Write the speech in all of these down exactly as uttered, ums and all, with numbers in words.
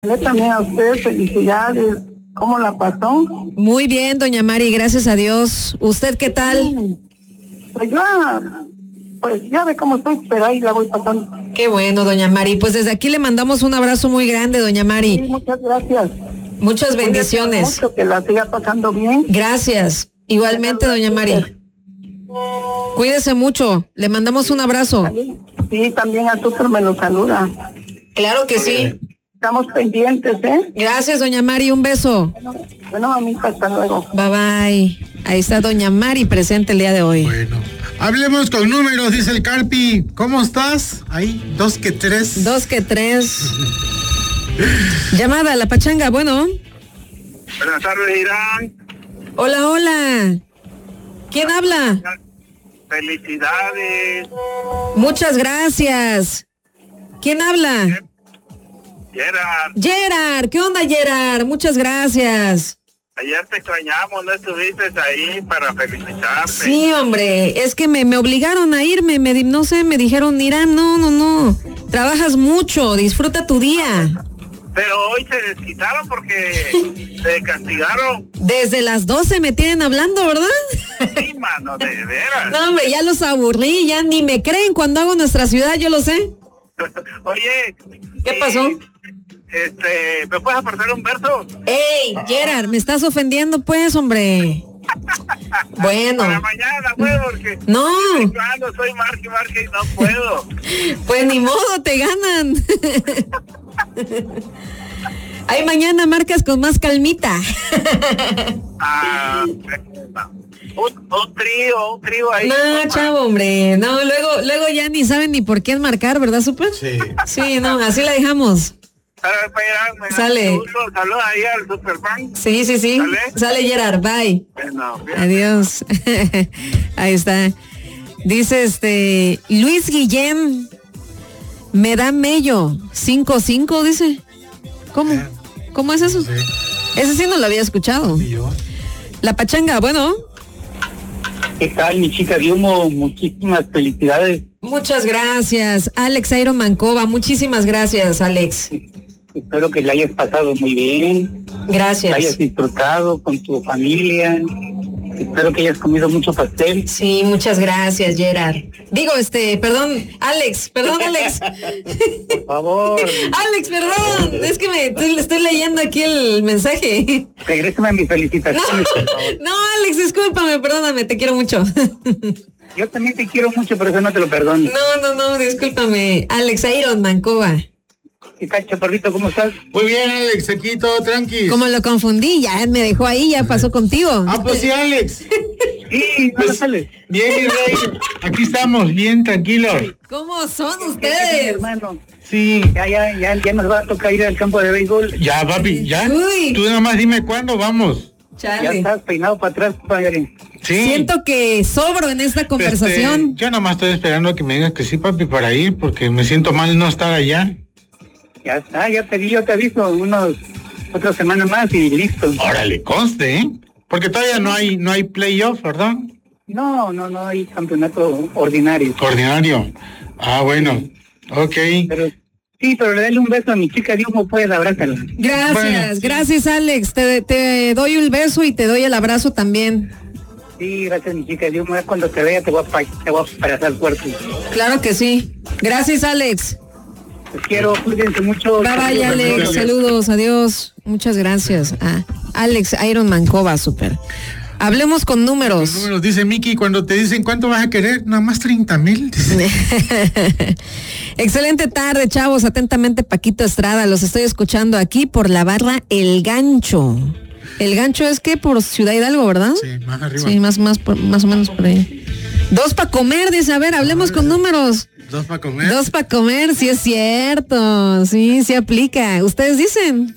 Yo también a usted, felicidades. ¿Cómo la pasó? Muy bien, doña Mari, gracias a Dios. ¿Usted qué tal? Pues ya, pues ya ve cómo estoy, pero ahí la voy pasando. Qué bueno, doña Mari. Pues desde aquí le mandamos un abrazo muy grande, doña Mari. Sí, muchas gracias. Muchas bendiciones. Mucho, que la siga pasando bien. Gracias. Igualmente, doña Mari. Cuídese mucho. Le mandamos un abrazo. Sí, también a Super me lo saluda. Claro que sí. Estamos pendientes, ¿eh? Gracias, doña Mari. Un beso. Bueno, bueno, amita, hasta luego. Bye, bye. Ahí está doña Mari presente el día de hoy. Bueno, hablemos con números, dice el Carpi. ¿Cómo estás? Ahí, dos que tres. Dos que tres. Llamada a la pachanga, bueno. Buenas tardes, Irán. Hola, hola. ¿Quién habla? Felicidades. Muchas gracias. ¿Quién habla? Gerard. Gerard, ¿qué onda, Gerard? Muchas gracias. Ayer te extrañamos, no estuviste ahí para felicitarte. Sí, hombre, es que me, me obligaron a irme, me, no sé, me dijeron, Irán, no, no, no, trabajas mucho, disfruta tu día. Pero hoy se desquitaron porque te castigaron. Desde las doce me tienen hablando, ¿verdad? Sí, mano, de veras. No, hombre, ya los aburrí, ya ni me creen cuando hago nuestra ciudad, yo lo sé. Oye. ¿Qué pasó? Este, ¿me puedes apartar un verso? ¡Ey, Gerard, me estás ofendiendo, pues, hombre! Bueno. Para mañana, pues, porque... No. Cuando soy marque, marque y no puedo. Pues ni modo, te ganan. Ay, mañana marcas con más calmita. Ah, un, un trío, un trío ahí. No, papá. Chavo, hombre. No, luego, luego ya ni saben ni por quién marcar, ¿verdad, Super? Sí. Sí, no, así la dejamos. Sale. Saludos ahí al Superman. Sí, sí, sí. Sale, Sale Gerard, bye. Bueno, adiós. Ahí está. Dice este Luis Guillén, me da mello. cinco cinco, dice. ¿Cómo? ¿Cómo es eso? Sí. Ese sí no lo había escuchado. ¿Y yo? La pachanga, bueno. ¿Qué tal, mi chica de humo? Muchísimas felicidades. Muchas gracias, Alex Iron Mancova. Muchísimas gracias, Alex. Espero que le hayas pasado muy bien. Gracias. Que hayas disfrutado con tu familia. Espero que hayas comido mucho pastel. Sí, muchas gracias, Gerard. Digo, este, perdón, Alex, perdón, Alex. Por favor. Alex, perdón, es que me estoy, estoy leyendo aquí el mensaje. Regrésame a mis felicitaciones, no, por favor. No, Alex, discúlpame, perdóname, te quiero mucho. Yo también te quiero mucho, pero eso no te lo perdono. No, no, no, discúlpame. Alex Iron Mancova. ¿Qué tal, chaparrito? ¿Cómo estás? Muy bien, Alex, aquí todo tranqui. Como lo confundí, ya me dejó ahí, ya pasó contigo. Ah, pues sí, Alex. Sí, no pues, sale. Bien, mi rey. Aquí estamos, bien tranquilos. ¿Cómo son ustedes? Hermano. Sí. Ya, ya, ya, ya nos va a tocar ir al campo de béisbol. Ya, papi, ya. Uy. Tú nada más dime cuándo vamos. Chale. Ya estás peinado para atrás, padre. Sí. Siento que sobro en esta conversación. Este, yo nada más estoy esperando que me digas que sí, papi, para ir, porque me siento mal no estar allá. Ya está, ya te di, yo te aviso unos otra semana más y listo. Órale, conste, ¿eh? Porque todavía no hay no hay playoff, ¿verdad? No, no, no hay campeonato ordinario. Ordinario. Ah, bueno. Ok. Pero, sí, pero le dale un beso a mi chica de humo, pues, abrázala. Gracias, bueno, gracias, Alex. Te, te doy un beso y te doy el abrazo también. Sí, gracias, mi chica de humo. Cuando te vea te voy a, te voy a abrazar fuerte. Claro que sí. Gracias, Alex. Los quiero, cuídense mucho. Bye, bye, Alex. Saludos, adiós. Muchas gracias. Ah, Alex Iron Mancova, super. Hablemos con números. Con números, dice Miki, cuando te dicen cuánto vas a querer, nada más treinta mil. Excelente tarde, chavos. Atentamente, Paquito Estrada. Los estoy escuchando aquí por la barra El Gancho. El Gancho es que por Ciudad Hidalgo, ¿verdad? Sí, más arriba. Sí, más, más, por, más o menos por ahí. Dos para comer, dice. A ver, hablemos con números. Dos para comer. Dos para comer, sí es cierto. Sí, sí aplica. Ustedes dicen.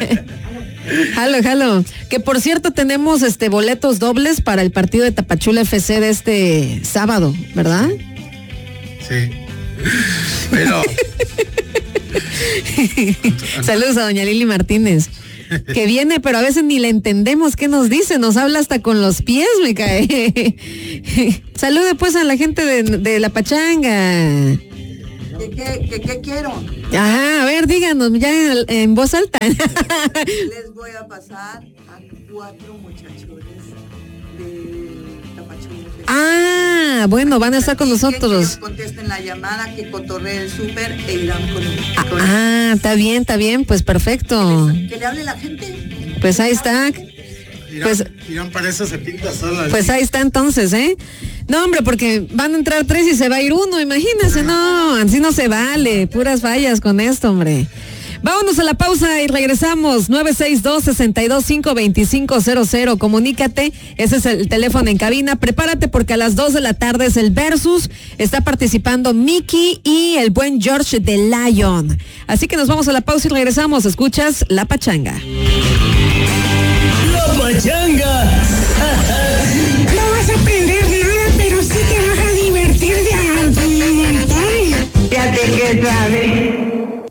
Jalo, jalo. Que por cierto tenemos este boletos dobles para el partido de Tapachula F C de este sábado, ¿verdad? Sí. Pero. Saludos a doña Lili Martínez. Que viene, pero a veces ni le entendemos qué nos dice, nos habla hasta con los pies, me cae. Salude pues a la gente de, de la pachanga. ¿Qué, qué, qué, qué quiero? Ajá, a ver, díganos ya en, en voz alta. Les voy a pasar a cuatro muchachones de Tapachula. Ah, bueno, van a estar con nosotros. Que contesten la llamada, que cotorreen el súper e irán con, con Ah, está bien, está bien, pues perfecto. Que le hable la gente. Pues ahí está. Irán, Pues, Irán para eso se pinta sola. pues ahí está entonces, ¿eh? No, hombre, porque van a entrar tres y se va a ir uno, imagínense, no, así no se vale, puras fallas con esto, hombre. Vámonos a la pausa y regresamos. nueve seis dos, seis dos cinco, dos cinco cero cero. Comunícate, ese es el teléfono en cabina. Prepárate porque a las dos de la tarde es el Versus. Está participando Mickey y el buen George de Lion. Así que nos vamos a la pausa y regresamos. Escuchas La Pachanga. La Pachanga. No vas a aprender nada, pero sí te vas a divertir de a montón. Ya te que sabes.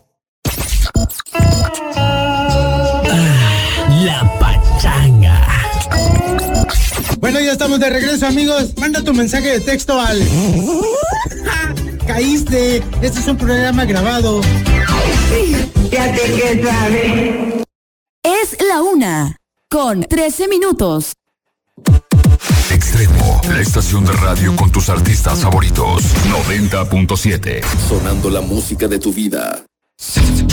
La Pachanga. Bueno, ya estamos de regreso, amigos. Manda tu mensaje de texto al... Caíste. Este es un programa grabado. Ya te que sabes. Es la una, con trece minutos. Extremo, la estación de radio con tus artistas favoritos. noventa punto siete. Sonando la música de tu vida.